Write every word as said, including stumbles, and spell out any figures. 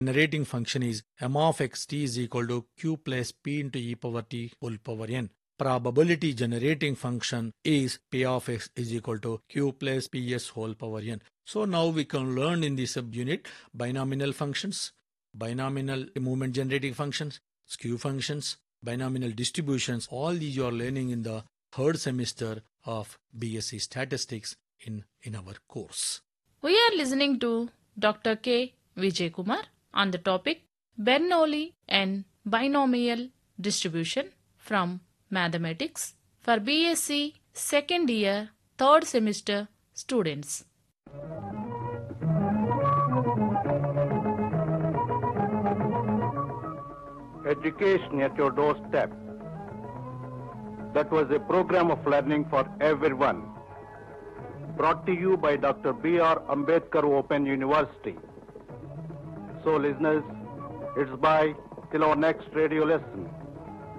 generating function is m of xt is equal to q plus p into e power t whole power n. Probability generating function is p of x is equal to q plus ps whole power n. So now we can learn in this subunit binomial functions, binomial movement generating functions, skew functions, binomial distributions. All these you are learning in the third semester of B S c Statistics in, in our course. We are listening to Doctor K. Vijay Kumar on the topic Bernoulli and binomial distribution from mathematics for B S c second year third semester students. Education at your doorstep. That was a program of learning for everyone. Brought to you by Doctor B R Ambedkar Open University. So listeners, it's bye till our next radio lesson.